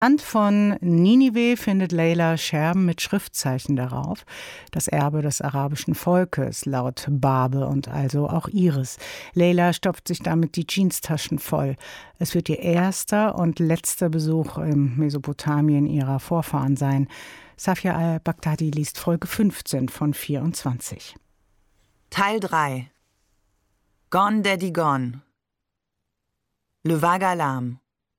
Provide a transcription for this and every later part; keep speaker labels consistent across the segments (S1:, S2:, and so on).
S1: Anhand von Ninive findet Leila Scherben mit Schriftzeichen darauf. Das Erbe des arabischen Volkes, laut Barbe und also auch ihres. Leila stopft sich damit die Jeanstaschen voll. Es wird ihr erster und letzter Besuch in Mesopotamien ihrer Vorfahren sein. Safia al-Baghdadi liest Folge 15 von 24.
S2: Teil 3. Gone Daddy Gone. Le Vague Alarme.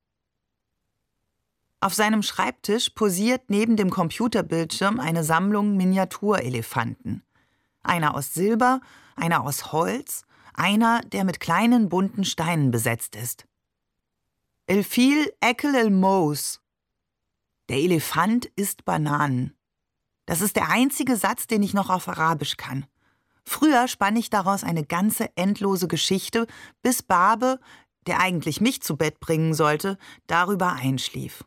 S2: Auf seinem Schreibtisch posiert neben dem Computerbildschirm eine Sammlung Miniaturelefanten. Einer aus Silber, einer aus Holz, einer, der mit kleinen bunten Steinen besetzt ist. El fil ekel el mous. Der Elefant isst Bananen. Das ist der einzige Satz, den ich noch auf Arabisch kann. Früher spann ich daraus eine ganze endlose Geschichte, bis Barbe, der eigentlich mich zu Bett bringen sollte, darüber einschlief.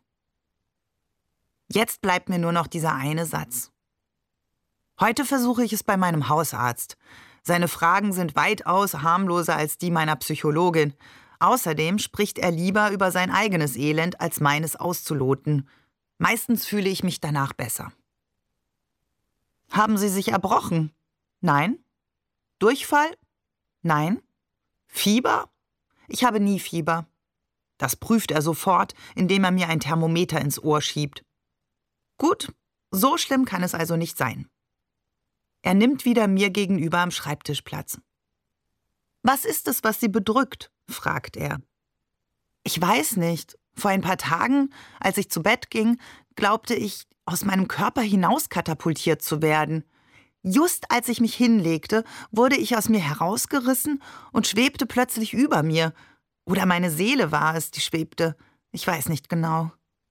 S2: Jetzt bleibt mir nur noch dieser eine Satz. Heute versuche ich es bei meinem Hausarzt. Seine Fragen sind weitaus harmloser als die meiner Psychologin. Außerdem spricht er lieber über sein eigenes Elend, als meines auszuloten. Meistens fühle ich mich danach besser. Haben Sie sich erbrochen? Nein. Durchfall? Nein. Fieber? Ich habe nie Fieber. Das prüft er sofort, indem er mir ein Thermometer ins Ohr schiebt. Gut, so schlimm kann es also nicht sein. Er nimmt wieder mir gegenüber am Schreibtisch Platz. Was ist es, was Sie bedrückt? Fragt er. Ich weiß nicht. Vor ein paar Tagen, als ich zu Bett ging, glaubte ich, aus meinem Körper hinaus katapultiert zu werden. Just als ich mich hinlegte, wurde ich aus mir herausgerissen und schwebte plötzlich über mir. Oder meine Seele war es, die schwebte. Ich weiß nicht genau.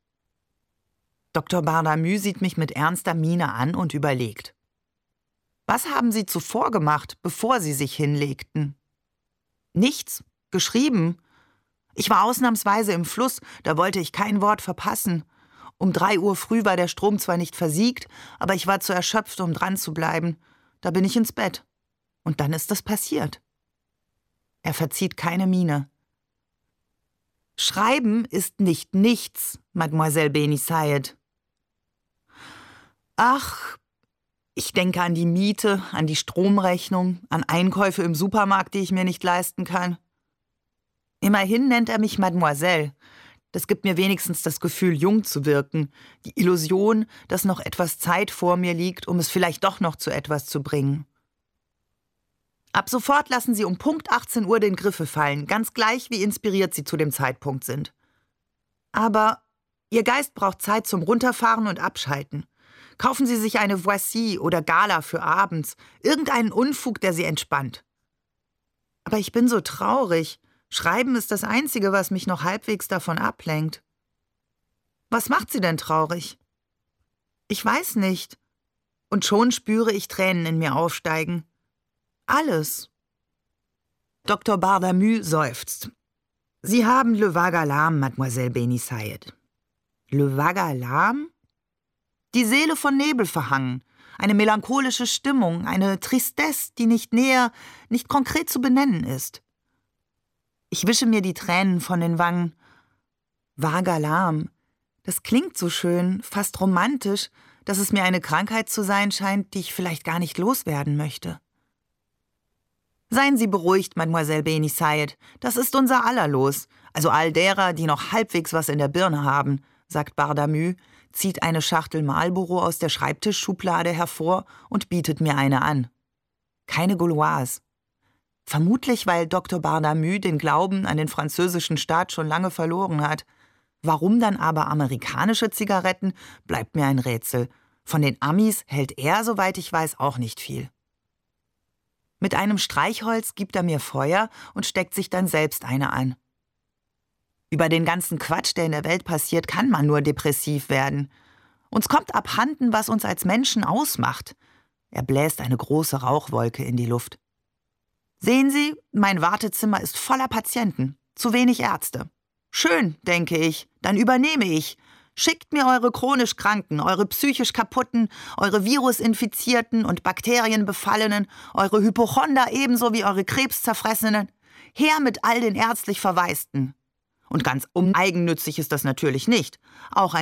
S2: Dr. Bardamü sieht mich mit ernster Miene an und überlegt. Was haben Sie zuvor gemacht, bevor Sie sich hinlegten? Nichts. Geschrieben. Ich war ausnahmsweise im Fluss, da wollte ich kein Wort verpassen. Um 3 Uhr früh war der Strom zwar nicht versiegt, aber ich war zu erschöpft, um dran zu bleiben. Da bin ich ins Bett. Und dann ist das passiert. Er verzieht keine Miene. Schreiben ist nicht nichts, Mademoiselle Beni Sayed. Ach, ich denke an die Miete, an die Stromrechnung, an Einkäufe im Supermarkt, die ich mir nicht leisten kann. Immerhin nennt er mich Mademoiselle. Das gibt mir wenigstens das Gefühl, jung zu wirken. Die Illusion, dass noch etwas Zeit vor mir liegt, um es vielleicht doch noch zu etwas zu bringen. Ab sofort lassen Sie um Punkt 18 Uhr den Griffel fallen, ganz gleich, wie inspiriert Sie zu dem Zeitpunkt sind. Aber Ihr Geist braucht Zeit zum Runterfahren und Abschalten. Kaufen Sie sich eine Voici oder Gala für abends, irgendeinen Unfug, der Sie entspannt. Aber ich bin so traurig. Schreiben ist das Einzige, was mich noch halbwegs davon ablenkt. Was macht Sie denn traurig? Ich weiß nicht. Und schon spüre ich Tränen in mir aufsteigen. Alles. Dr. Bardamü seufzt. Sie haben Le Vague Alarme, Mademoiselle Beni Sayed. Le Vague Alarme? Die Seele von Nebel verhangen. Eine melancholische Stimmung, eine Tristesse, die nicht näher, nicht konkret zu benennen ist. Ich wische mir die Tränen von den Wangen. Vague Alarme. Das klingt so schön, fast romantisch, dass es mir eine Krankheit zu sein scheint, die ich vielleicht gar nicht loswerden möchte. Seien Sie beruhigt, Mademoiselle Beni Sayed. Das ist unser aller Los, also all derer, die noch halbwegs was in der Birne haben, sagt Bardamü, zieht eine Schachtel Marlboro aus der Schreibtischschublade hervor und bietet mir eine an. Keine Gauloise. Vermutlich, weil Dr. Bardamü den Glauben an den französischen Staat schon lange verloren hat. Warum dann aber amerikanische Zigaretten, bleibt mir ein Rätsel. Von den Amis hält er, soweit ich weiß, auch nicht viel. Mit einem Streichholz gibt er mir Feuer und steckt sich dann selbst eine an. Über den ganzen Quatsch, der in der Welt passiert, kann man nur depressiv werden. Uns kommt abhanden, was uns als Menschen ausmacht. Er bläst eine große Rauchwolke in die Luft. Sehen Sie, mein Wartezimmer ist voller Patienten, zu wenig Ärzte. Schön, denke ich, dann übernehme ich. Schickt mir eure chronisch Kranken, eure psychisch Kaputten, eure Virusinfizierten und Bakterienbefallenen, eure Hypochonder ebenso wie eure Krebszerfressenen. Her mit all den ärztlich Verwaisten. Und ganz uneigennützig ist das natürlich nicht. Auch